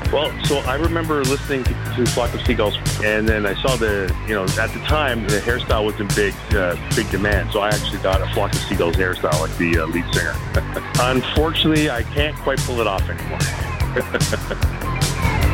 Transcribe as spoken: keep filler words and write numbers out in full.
Well, so I remember listening to, to Flock of Seagulls, and then I saw the, you know, at the time, the hairstyle was in big, uh, big demand. So I actually got a Flock of Seagulls hairstyle, like the uh, lead singer. Unfortunately, I can't quite pull it off anymore.